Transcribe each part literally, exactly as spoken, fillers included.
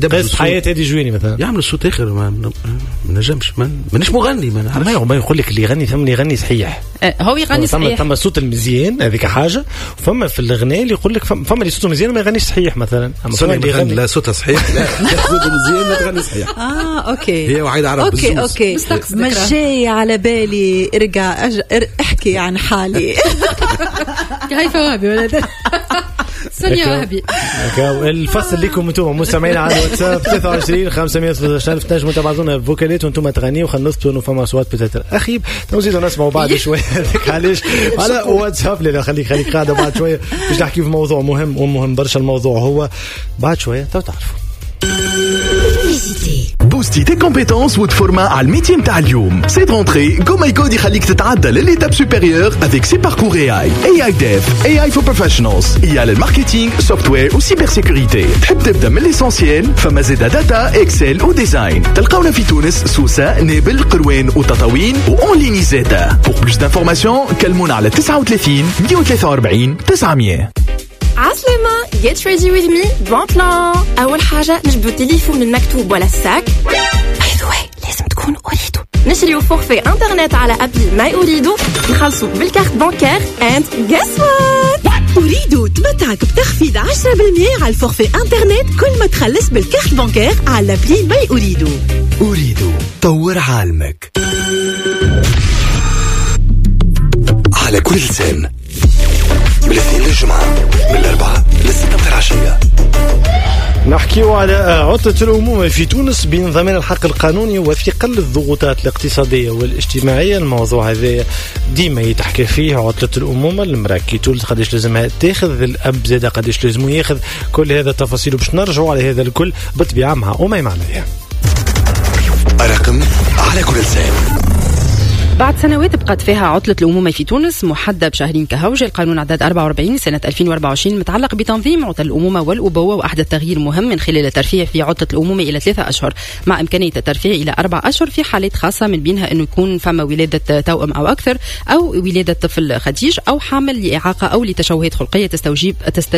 قصة حياة هذه جويني مثلا يعمل صوت آخر ما ما نجمش ما مانيش مغني ما نعرفش. ما ما يقول لك اللي يغني ثم يغني صحيح هو يغني صحيح. ثم الصوت المزيان هذيك حاجة فما في الغناء اللي يقول لك فما اللي صوته مزيان ما يغنيش صحيح مثلا. أما فما اللي يغني لا صوته صحيح لا صوته مزيان ما تغني صحيح. آه أوكي هي وعيد عرب أوكي أوكي مش جاي على بالي ارجع أج... احكي عن حالي. هاي فوابي ولا سونيا وهبي. الفصل لكم انتم مستمعين على الواتساب ثلاثة وعشرين خمسمية وستة عشر تنجموا تبعثونا الفوكالات وانتم تغنيوا وخلصتوا انه فما اصوات بتاثر اخيب نزيدوا نسمعوا بعد شويه هذيك علاش على واتساب. لا خليك خليك قاعده بعد شويه باش نحكي في موضوع مهم ومهم برشا. الموضوع هو بعد شويه تو تعرفوا. بوستي تي كومبيتونس وتفورما على الميتي نتاع اليوم. سي رونتري كومايكود يخليك تتعدى للإيتاب سوبيريور افيك سي باركور اي اي اي اي ديف اي اي فور بروفيشنالز اي اي للماركتينغ سوفتوير وسيبر سيكوريتي. تحب تبدا من ليسونسيال فما زيدا داتا اكسل وديزاين. تلقاونا في تونس سوسة نابل قروان وتطاوين واون ليني زيتا. بور بلوس دانفورماسيون كلمونا على تسعة وثلاثين مية وثلاثة وأربعين تسعمية. عسلامة get ready with me bon plan. أول حاجة نجبدو التليفون المكتوب ولا الساك. by the way لازم تكون أريدو. نشريو فورفي انترنت على أبلي ماي أريدو. نخلصو بالكارت بانكير and guess what أريدو تمتعك بتخفيض عشرة بالمية على الفورفي انترنت كل ما تخلص بالكارت بانكير على أبلي ماي أريدو. أريدو طور عالمك على كل لسان من الاثنين للجمعة من الأربعة للستة متاع العشية. نحكيو على عطلة الأمومة في تونس بين ضمان الحق القانوني وثقل الضغوطات الاقتصادية والاجتماعية. الموضوع هذا ديما يتحكي فيه عطلة الأمومة. المرأة كي تولد قديش لازمها تاخذ، الأب زاد قديش لازمه ياخذ، كل هذا تفاصيل باش نرجعوا على هذا الكل بالطبيعة مع أمي معناها. رقم على كل لسان. بعد سنوات بقت فيها عطلة الأمومة في تونس محددة بشهرين كهوجة. القانون عدد أربعة وأربعين سنة ألفين وأربعة وعشرين متعلق بتنظيم عطل الأمومة والأبوة، وأحدث تغيير مهم من خلال الترفيع في عطلة الأمومة إلى ثلاثة أشهر مع إمكانية الترفيع إلى أربعة أشهر في حالات خاصة، من بينها أنه يكون فما ولادة توأم أو أكثر، أو ولادة طفل خديج، أو حامل لإعاقة أو لتشوهات خلقية تستوجب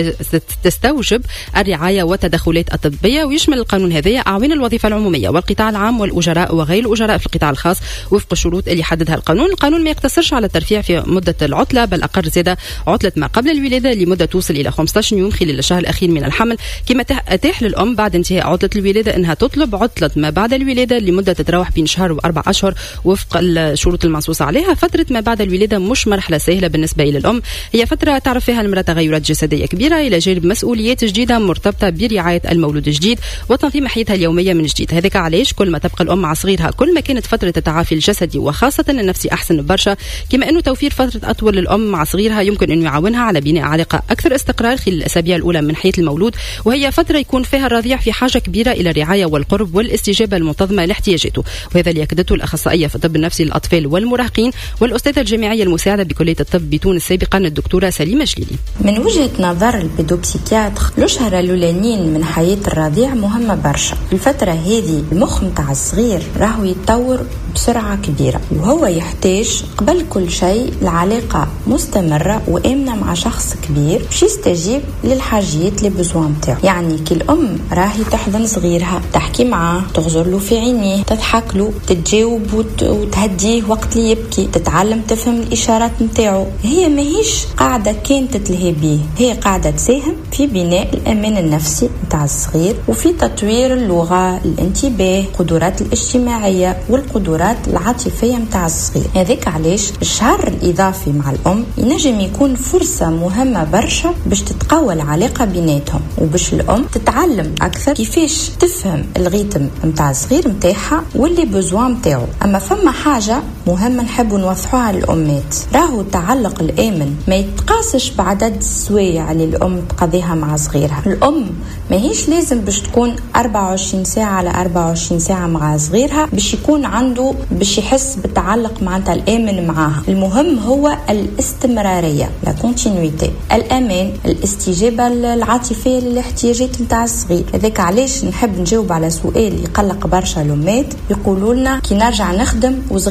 تستوجب الرعاية والتدخلات الطبية. ويشمل القانون هذا أعوان الوظيفة العمومية والقطاع العام والأجراء وغير الأجراء في القطاع الخاص وفق الشروط اللي حددها القانون. القانون ما يقتصرش على الترفيع في مدة العطلة، بل أقر زيادة عطلة ما قبل الولادة لمدة توصل إلى خمسة عشر يوم خلال الشهر الأخير من الحمل، كما أتاح للأم بعد انتهاء عطلة الولادة أنها تطلب عطلة ما بعد الولادة لمدة تتراوح بين شهر وأربع أشهر وفق الشروط المنصوص عليها. فترة ما بعد الولادة مش مرحلة سهلة بالنسبة للأم، هي فترة تعرف فيها المرأة تغيرات جسدية كبيرة إلى جانب مسؤوليات جديدة مرتبطة برعاية المولود الجديد وتنظيم حياتها اليومية من جديد. هذاك علاش كل ما تبقى الأم مع صغيرها كل ما كانت فترة التعافي الجسدي وخاصة النفسي أحسن برشا، كما أنه توفير فترة أطول للأم مع صغيرها يمكن أن يعاونها على بناء علاقة أكثر استقرار خلال الأسابيع الأولى من حياة المولود، وهي فترة يكون فيها الرضيع في حاجة كبيرة إلى الرعاية والقرب والاستجابة المنتظمة لاحتياجاته. وهذا اللي أكدته الأخصائية في الطب النفسي للأطفال والمراهقين والأستاذة الجامعية المساعدة بكلية الطب بتونس سابقا الدكتورة سليمة جليلي. من وجهة نظر البيدوبسيكياتر الأشهر الأولانيين من حياة الرضيع مهمة برشا. الفترة هذه المخ متاع الصغير راهو يتطور بسرعة كبيرة، وهو يحتاج قبل كل شيء العلاقة مستمرة وآمنة مع شخص كبير باش يستجيب للحاجيات اللي بزوان متاعو. يعني كي الأم راهي تحضن صغيرها، تحكي معاه، تغزر له في عينيه، تضحك له، تتجاوب وت... وتهديه وقت اللي يبكي، تتعلم تفهم الإشارات متاعو. هي ماهيش قاعدة كانت تتلهي بيه، هي قاعدة تساهم في بناء الأمان النفسي متاع الصغير وفي تطوير اللغة، الانتباه، القدرات الاجتماعية والقدرات العاطفية متاع الصغير. هذاك علاش الشهر الإضافي مع الأم ينجم يكون فرصة مهمة برشا باش تتقوى العلاقة بيناتهم، وباش الأم تتعلم أكثر كيفاش تفهم الغيتم متاع الصغير متاعها واللي بزوان متاعو. أما فما حاجة مهمة نحب نوضحوها للأمات، راهو التعلق الآمن ما يتقاسش بعدد السوايع اللي الأم تقضيها مع صغيرها. الأم ماهيش لازم باش تكون أربعة وعشرين ساعة على أربعة وعشرين ساعة مع صغيرها باش يكون عنده باش يحس بالتعلق معناتها الآمن معاها. المهم هو الاستمرارية، لا كونتينيويتي، الأمان، الاستجابة العاطفية للاحتياجات متاع الصغير. هذاك علاش نحب نجاوب على سؤال يقلق برشا الأمات، يقولوا لنا كي نرجع نخدم وصغيري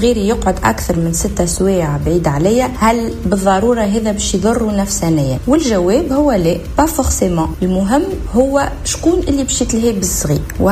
يقعد أكثر من ستة سوايع بعيد عليا، هل بالضرورة هذا باش يضره نفسانيا؟ والجواب هو لا، با فورسيمون. المهم هو شكون اللي باش يتلهي بالصغير.